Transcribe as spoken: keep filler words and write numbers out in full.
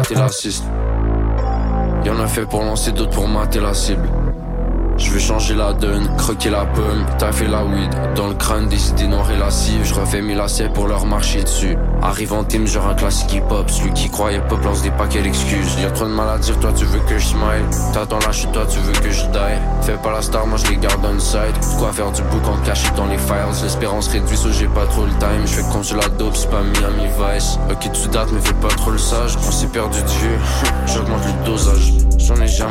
mater la cible. Y'en a fait pour lancer, d'autres pour mater la cible. Je veux changer la donne, croquer la pomme, taffer la weed. Dans le crâne, des idées noires et lascives. Je refais mes lacets pour leur marcher dessus. Arrive en team, genre un classique hip-hop. Celui qui croyait pop lance des paquets d'excuses. Y'a trop de mal à dire, toi tu veux que je smile. T'attends là, chez toi, tu veux que je die. Fais pas la star, moi je les garde on side. De quoi faire du boucan caché dans les files. L'espérance réduite, so j'ai pas trop le time. Je fais comme sur la dope, c'est pas Miami Vice. Ok, tu dates, mais fais pas trop le sage. On s'est perdu de vue, j'augmente le dosage. J'en ai jamais